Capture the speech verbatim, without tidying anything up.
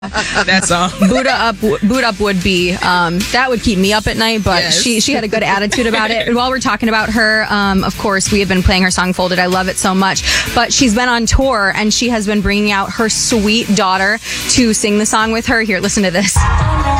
That song. Buddha up, boot up would be um, that would keep me up at night. But Yes. she she had a good attitude about it. And while we're talking about her, um, of course, we have been playing her song "Folded." I love it so much. But she's been on tour and she has been bringing out her sweet daughter to sing the song with her. Here, listen to this.